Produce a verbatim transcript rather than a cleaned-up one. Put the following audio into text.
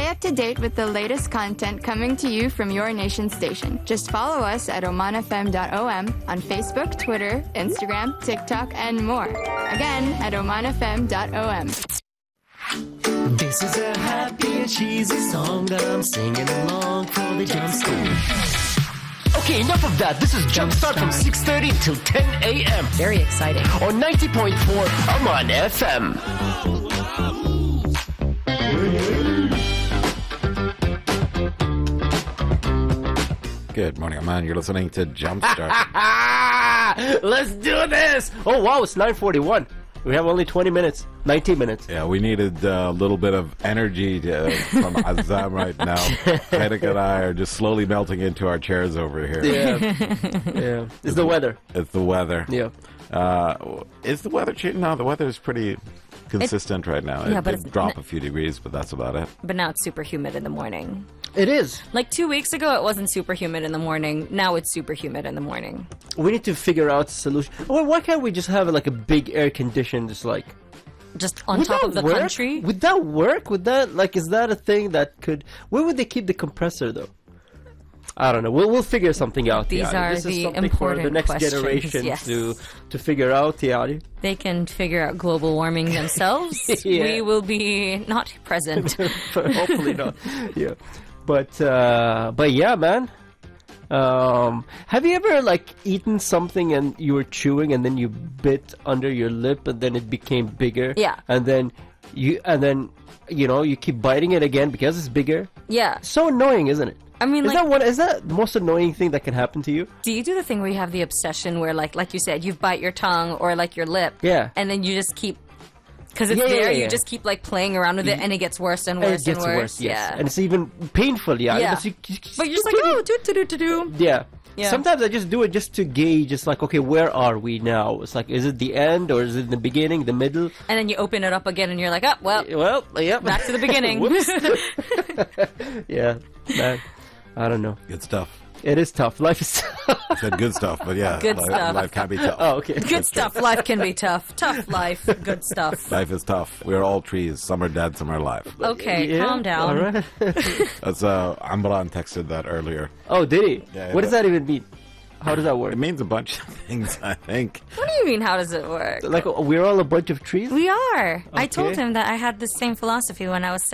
Stay up to date with the latest content coming to you from your nation station. Just follow us at oman f m dot o m on Facebook, Twitter, Instagram, TikTok, and more. Again, at oman f m dot o m. This is a happy and cheesy song that I'm singing along for the Jumpstart. Okay, enough of that. This is Jumpstart from six thirty till ten a.m. Very exciting. On ninety point four Oman F M. Good morning, Oman. You're listening to Jumpstart. Let's do this! Oh, wow, it's nine forty-one. We have only twenty minutes, nineteen minutes. Yeah, we needed a uh, little bit of energy to, from Azam right now. Fedek and I are just slowly melting into our chairs over here. Yeah. Yeah. It's the weather. It's the weather. Yeah. Uh, is the weather changing? No, the weather is pretty consistent it, right now. Yeah, it but did it's drop a few degrees, but that's about it. But now it's super humid in the morning. It is. Like two weeks ago, it wasn't super humid in the morning. Now it's super humid in the morning. We need to figure out a solution. Well, why can't we just have like a big air condition, just like just on would top that of the work? country? Would that work? Would that like is that a thing that could? Where would they keep the compressor though? I don't know. We'll we'll figure something out. These Tiari. are this the is something important for the next questions, generation yes. to to figure out. Tiari. They can figure out global warming themselves. Yeah. We will be not present. Hopefully not. Yeah, but uh, but yeah, man. Um, have you ever like eaten something and you were chewing and then you bit under your lip and then it became bigger? Yeah. And then you and then you know you keep biting it again because it's bigger. Yeah. So annoying, isn't it? I mean, is like, that what is that the most annoying thing that can happen to you? do you do the thing where you have the obsession where, like, like you said, you bite your tongue or like your lip, Yeah. and then you just keep because it's Yeah, yeah, there. yeah. You just keep like playing around with it, and it gets worse and And worse it gets and worse. worse, yes. Yeah, And it's even painful, yeah. Yeah. But, you, you, but you're just like, oh, do do do do do. yeah. Yeah. Sometimes I just do it just to gauge. It's like, okay, where are we now? It's like, is it the end or is it the beginning, the middle? And then you open it up again, and you're like, oh, well, Well, yeah. back to the beginning. Whoops. Yeah, man. I don't know. Good stuff. It is tough. Life is I said good stuff, but yeah, Good life, stuff. life can be tough. Oh, okay. Good stuff. Life can be tough. Tough life. Good stuff. Life is tough. We're all trees. Some are dead, some are alive. Okay, Yeah, calm down. All right. That's uh, Amran texted that earlier. Oh, did he? Yeah, what does but- that even mean? How does that work? It means a bunch of things, I think. What do you mean? How does it work? Like, we're all a bunch of trees? We are. I told Okay. him that I had the same philosophy when I was